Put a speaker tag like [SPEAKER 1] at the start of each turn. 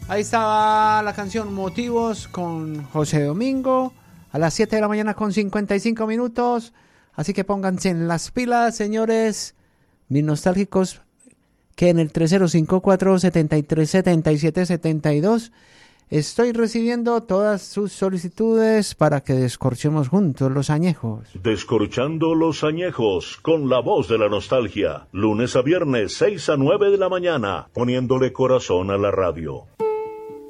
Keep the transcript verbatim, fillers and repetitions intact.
[SPEAKER 1] Ahí estaba la canción Motivos con José Domingo a las siete de la mañana con cincuenta y cinco minutos. Así que pónganse en las pilas, señores, mis nostálgicos, que en el tres cero cinco cuatro siete tres siete siete siete dos estoy recibiendo todas sus solicitudes para que descorchemos juntos los añejos.
[SPEAKER 2] Descorchando los añejos con la voz de la nostalgia. Lunes a viernes, seis a nueve de la mañana, poniéndole corazón a la radio.